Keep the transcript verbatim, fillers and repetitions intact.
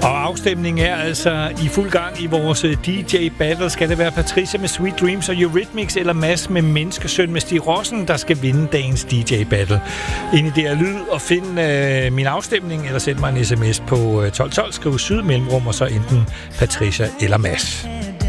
Og afstemningen er altså i fuld gang i vores D J Battle. Skal det være Patricia med Sweet Dreams og Eurythmics eller Mads med Menneskesøn med Stig Rossen, der skal vinde dagens D J Battle? Ind i det her lyd og find øh, min afstemning, eller send mig en sms på tolv tolv, skriv syd mellemrum og så enten Patricia eller Mads.